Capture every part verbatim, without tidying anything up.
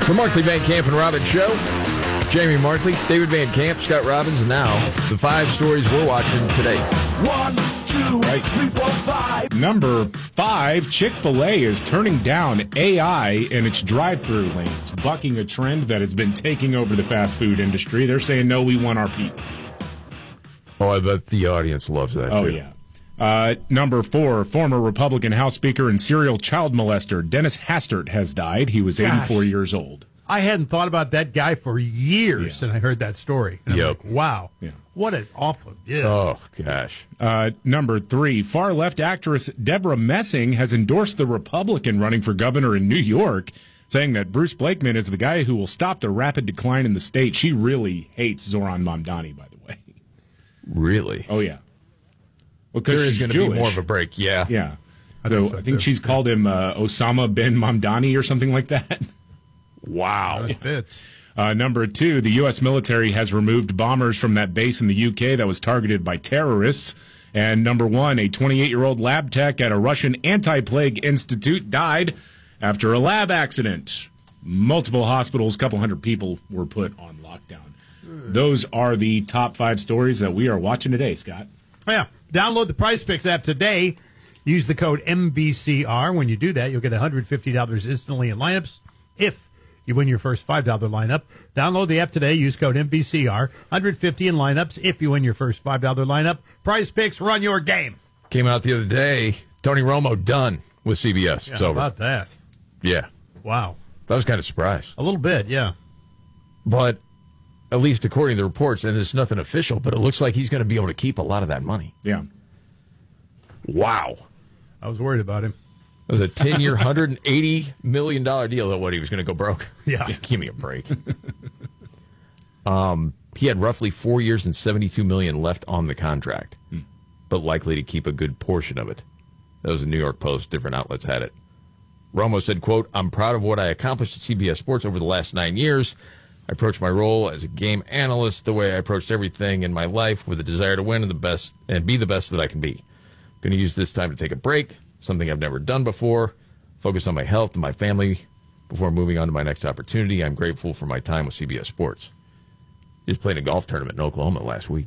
The Markley, Van Camp, and Robbins Show. Jamie Markley, David Van Camp, Scott Robbins, and now the five stories we're watching today. One, two, right. three, four, five. Number five, Chick-fil-A is turning down A I in its drive-thru lanes, bucking a trend that has been taking over the fast food industry. They're saying, no, we want our people. Oh, I bet the audience loves that, Oh, too. yeah. Uh, number four, former Republican House Speaker and serial child molester Dennis Hastert has died. He was eighty-four Gosh. years old. I hadn't thought about that guy for years, Yeah. and I heard that story. And I'm Yep. like, wow. Yeah. What an awful... Yeah. Oh, gosh. Uh, number three, far-left actress Deborah Messing has endorsed the Republican running for governor in New York, saying that Bruce Blakeman is the guy who will stop the rapid decline in the state. She really hates Zoran Mamdani, by the way. Really? Oh, yeah. Well, because There is she's going to Jewish. be more of a break, yeah. Yeah. I So think so, I think too. she's called him uh, Osama bin Mamdani or something like that. Wow. That fits. Uh, number two, the U S military has removed bombers from that base in the U K that was targeted by terrorists. And number one, a twenty-eight-year-old lab tech at a Russian anti-plague institute died after a lab accident. Multiple hospitals, a couple hundred people were put on lockdown. Those are the top five stories that we are watching today, Scott. Oh, yeah. Download the Prize Picks app today. Use the code M V C R. When you do that, you'll get one hundred fifty dollars instantly in lineups if you win your first five dollars lineup. Download the app today. Use code M V C R. one hundred fifty dollars in lineups if you win your first five dollars lineup. Prize Picks, run your game. Came out the other day. Tony Romo done with C B S. Yeah, It's how over. about that? Yeah. Wow. I was kind of surprised. A little bit, yeah. But at least according to the reports, and it's nothing official, but it looks like he's going to be able to keep a lot of that money. Yeah. Wow. I was worried about him. It was a ten-year, one hundred eighty million dollars deal that what he was going to go broke. Yeah. Give me a break. um, he had roughly four years and seventy-two million dollars left on the contract, hmm. but likely to keep a good portion of it. That was the New York Post. Different outlets had it. Romo said, quote, "I'm proud of what I accomplished at C B S Sports over the last nine years. I approached my role as a game analyst the way I approached everything in my life, with a desire to win and the best and be the best that I can be. I'm going to use this time to take a break, something I've never done before, focus on my health and my family before moving on to my next opportunity. I'm grateful for my time with C B S Sports." He just played a golf tournament in Oklahoma last week.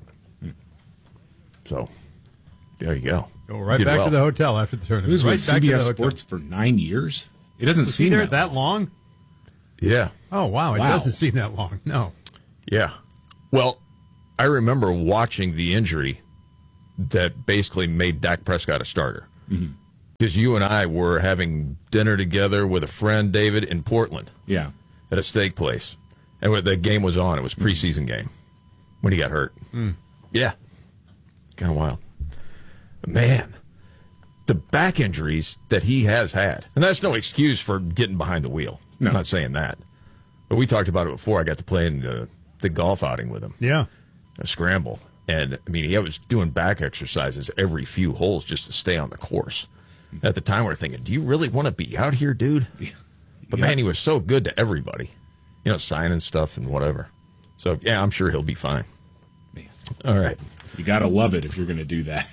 So, there you go. Go right Did back well. to the hotel after the tournament. He was right with back C B S to the hotel. Sports for nine years. It doesn't Was he seem there that, that long? Yeah. Oh, wow. It Wow. doesn't seem that long. No. Yeah. Well, I remember watching the injury that basically made Dak Prescott a starter. Because mm-hmm. you and I were having dinner together with a friend, David, in Portland. Yeah. At a steak place. And when the game was on, it was a preseason mm-hmm. game when he got hurt. Mm. Yeah. Kind of wild. But man, the back injuries that he has had, and that's no excuse for getting behind the wheel. No. I'm not saying that. But we talked about it before. I got to play in the, the golf outing with him. Yeah. A scramble. And, I mean, he was doing back exercises every few holes just to stay on the course. At the time, we were thinking, do you really want to be out here, dude? But, Yeah. man, he was so good to everybody. You know, signing stuff and whatever. So, yeah, I'm sure he'll be fine. Man. All right. You got to love it if you're going to do that.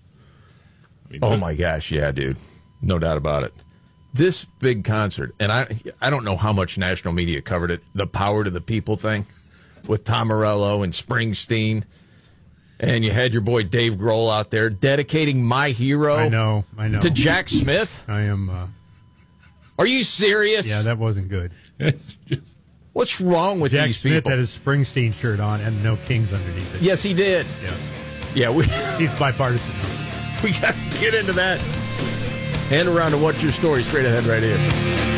I mean, Oh, my gosh, yeah, dude. No doubt about it. This big concert, and I I don't know how much national media covered it, the Power to the People thing with Tom Morello and Springsteen. And you had your boy Dave Grohl out there dedicating My Hero I know. I know. to Jack Smith. I am. Uh, Are you serious? yeah, that wasn't good. It's just, What's wrong with Jack these Smith people? had his Springsteen shirt on and no Kings underneath it. Yes, he did. Yeah. Yeah, we He's bipartisan. we got to get into that. Hand around to What's Your Story straight ahead right here.